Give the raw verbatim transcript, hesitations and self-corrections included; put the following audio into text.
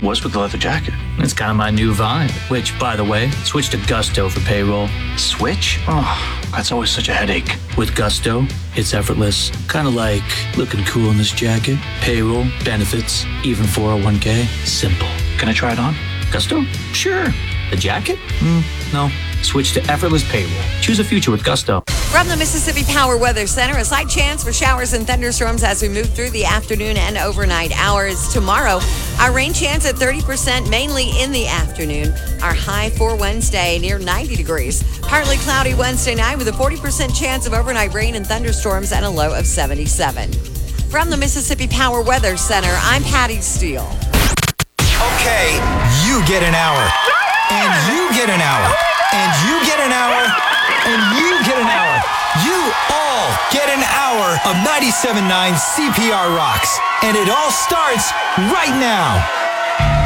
What's with the leather jacket? It's kind of my new vibe, which, by the way, switched to Gusto for payroll. Switch? Oh, that's always such a headache. With Gusto, it's effortless. Kind of like looking cool in this jacket. Payroll, benefits, even four oh one k. Simple. Can I try it on? Gusto? Sure. The jacket? Mm, no. Switch to effortless payroll. Choose a future with Gusto. From the Mississippi Power Weather Center, a slight chance for showers and thunderstorms as we move through the afternoon and overnight hours. Tomorrow, our rain chance at thirty percent, mainly in the afternoon. Our high for Wednesday near ninety degrees. Partly cloudy Wednesday night with a forty percent chance of overnight rain and thunderstorms and a low of seventy-seven. From the Mississippi Power Weather Center, I'm Patty Steele. Okay, you get an hour. And you get an hour. And you get an hour. And you get an hour. You all get an hour of ninety-seven point nine C P R Rocks. And it all starts right now.